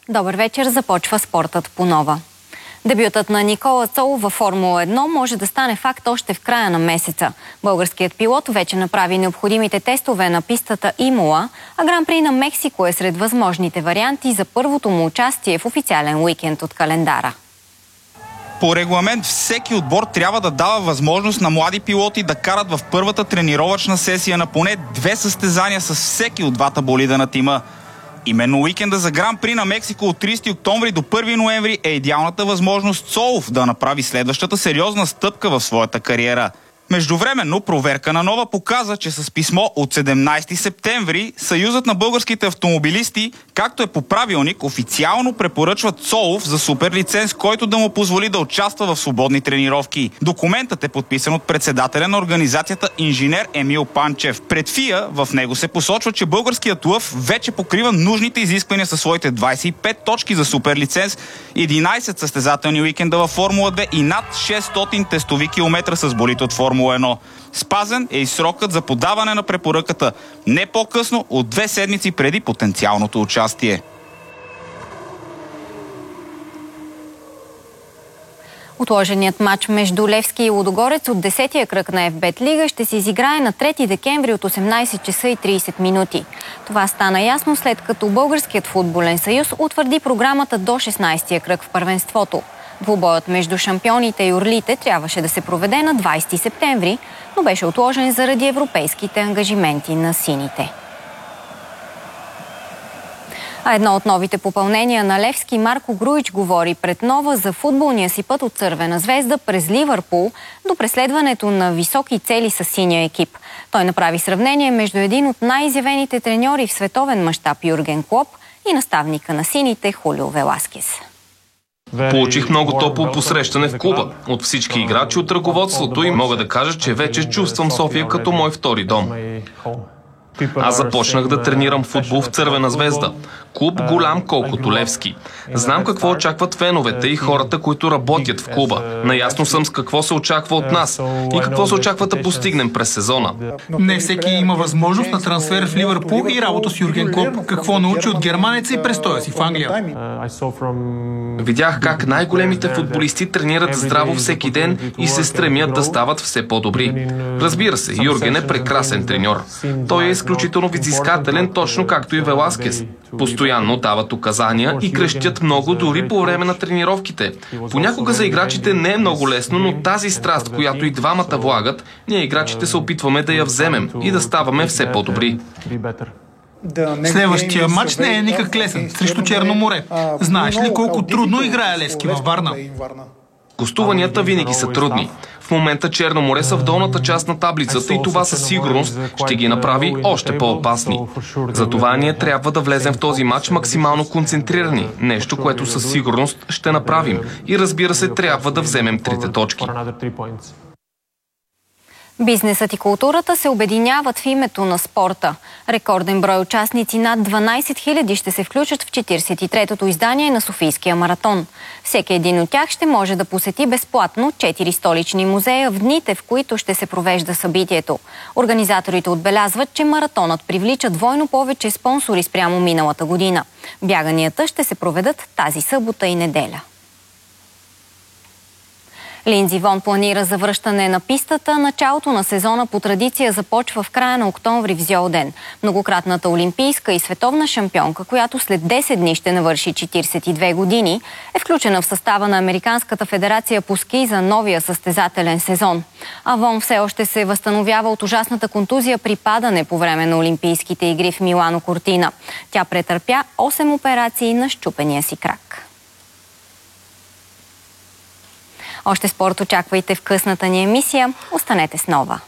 Добър вечер, започва спортът по нова. Дебютът на Никола Цолов във Формула 1 може да стане факт още в края на месеца. Българският пилот вече направи необходимите тестове на пистата Имола, а Гран-при на Мексико е сред възможните варианти за първото му участие в официален уикенд от календара. По регламент всеки отбор трябва да дава възможност на млади пилоти да карат в първата тренировъчна сесия на поне 2 състезания с всеки от двата болида на тима. Именно уикенда за Гран-при на Мексико от 30 октомври до 1 ноември е идеалната възможност Цолов да направи следващата сериозна стъпка в своята кариера. Междувременно проверка на нова показа, че с писмо от 17 септември Съюзът на българските автомобилисти, както е по правилник, официално препоръчва Цолов за супер лиценз, който да му позволи да участва в свободни тренировки. Документът е подписан от председателя на организацията инженер Емил Панчев. Пред ФИА в него се посочва, че българският лъв вече покрива нужните изисквания със своите 25 точки за супер лиценз, 11 състезателни уикенда във Формула 2 и над 600 тестови километра с болид от Формула 1. Спазен е и срокът за подаване на препоръката не по-късно от 2 седмици преди потенциалното участие. Отложеният матч между Левски и Лудогорец от 10-я кръг на ФБ Лига ще се изиграе на 3 декември от 18 часа и 30 минути. Това стана ясно след като Българският футболен съюз утвърди програмата до 16-я кръг в първенството. Двубоят между шампионите и орлите трябваше да се проведе на 20 септември, но беше отложен заради европейските ангажименти на сините. А едно от новите попълнения на Левски, Марко Груич, говори пред Нова за футболния си път от Цървена звезда през Ливърпул до преследването на високи цели с синия екип. Той направи сравнение между един от най-изявените треньори в световен мащаб Юрген Клоп и наставника на сините Хулио Веласкес. Получих много топло посрещане в клуба от всички играчи, от ръководството и мога да кажа, че вече чувствам София като мой втори дом. Аз започнах да тренирам футбол в Цървена звезда. Клуб голям колкото Левски. Знам какво очакват феновете и хората, които работят в клуба. Наясно съм с какво се очаква от нас и какво се очаква да постигнем през сезона. Не всеки има възможност на трансфер в Ливърпул и работа с Юрген Клоп. Какво научи от германеца и престоя си в Англия? Видях как най-големите футболисти тренират здраво всеки ден и се стремят да стават все по-добри. Разбира се, Юрген е прекрасен треньор. Той е изключително взискателен, точно както и Веласкес. Постоянно дават указания и крещят много дори по време на тренировките. Понякога за играчите не е много лесно, но тази страст, която и двамата влагат, ние играчите се опитваме да я вземем и да ставаме все по-добри. Следващия матч не е никак лесен, срещу Черно море. Знаеш ли колко трудно играе Левски във Варна? Гостуванията винаги са трудни. В момента Черно море са в долната част на таблицата и това със сигурност ще ги направи още по-опасни. Затова ние трябва да влезем в този матч максимално концентрирани. Нещо, което със сигурност ще направим. И разбира се, трябва да вземем 3 точки. Бизнесът и културата се обединяват в името на спорта. Рекорден брой участници над 12 000 ще се включат в 43-тото издание на Софийския маратон. Всеки един от тях ще може да посети безплатно 4 столични музея в дните, в които ще се провежда събитието. Организаторите отбелязват, че маратонът привлича двойно повече спонсори спрямо миналата година. Бяганията ще се проведат тази събота и неделя. Линдзи Вон планира завръщане на пистата. Началото на сезона по традиция започва в края на октомври в Зьолден. Многократната олимпийска и световна шампионка, която след 10 дни ще навърши 42 години, е включена в състава на Американската федерация по ски за новия състезателен сезон. А Вон все още се възстановява от ужасната контузия при падане по време на Олимпийските игри в Милано Кортина. Тя претърпя 8 операции на счупения си крак. Още спорт очаквайте в късната ни емисия. Останете с Нова.